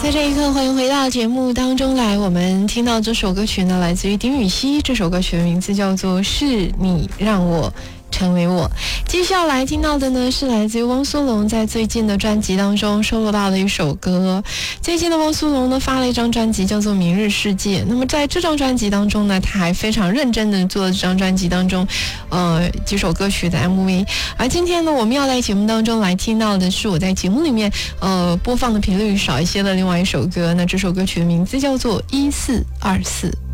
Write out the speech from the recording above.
在这一刻，欢迎回到节目当中来。我们听到这首歌曲呢，来自于丁禹兮，这首歌曲的名字叫做《是你让我成为我》。接下来听到的呢，是来自于汪苏泷在最近的专辑当中收录到的一首歌。最近的汪苏泷呢，发了一张专辑叫做《明日世界》。那么在这张专辑当中呢，他还非常认真的做了这张专辑当中几首歌曲的 MV。而今天呢，我们要在节目当中来听到的是我在节目里面播放的频率少一些的另外一首歌。那这首歌曲的名字叫做《1424》。